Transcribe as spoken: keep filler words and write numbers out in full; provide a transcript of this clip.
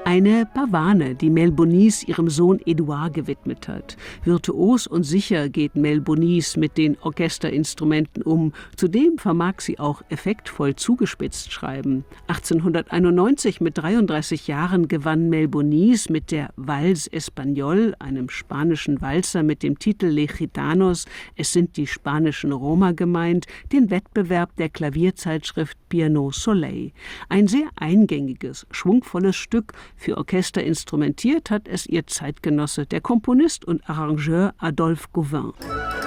Eine Pavane, die Mel Bonis ihrem Sohn Edouard gewidmet hat. Virtuos und sicher geht Mel Bonis mit den Orchesterinstrumenten um. Zudem vermag sie auch effektvoll zugespitzt schreiben. achtzehnhunderteinundneunzig mit dreiunddreißig Jahren gewann Mel Bonis mit der Vals Espagnol, einem spanischen Walzer mit dem Titel Les Gitanos, es sind die spanischen Roma gemeint, den Wettbewerb der Klavierzeitschrift Piano Soleil. Ein sehr eingängiges, schwungvolles Stück. Für Orchester instrumentiert hat es ihr Zeitgenosse, der Komponist und Arrangeur Adolphe Gauvin.